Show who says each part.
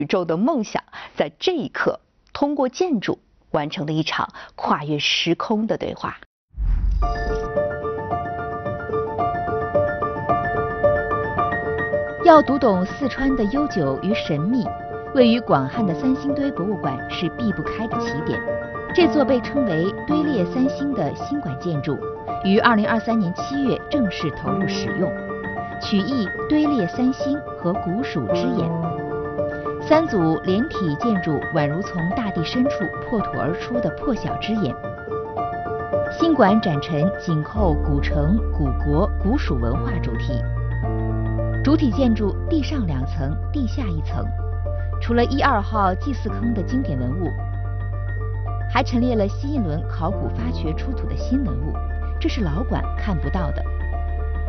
Speaker 1: 宇宙的梦想，在这一刻通过建筑完成了一场跨越时空的对话。
Speaker 2: 要读懂四川的悠久与神秘，位于广汉的三星堆博物馆是避不开的起点。这座被称为“堆列三星”的新馆建筑，于2023年7月正式投入使用，取意堆列三星和古蜀之眼。三组连体建筑宛如从大地深处破土而出的破晓之眼。新馆展陈紧扣古城、古国、古蜀文化主题。主体建筑地上2层，地下1层。除了1、2号祭祀坑的经典文物，还陈列了新一轮考古发掘出土的新文物，这是老馆看不到的。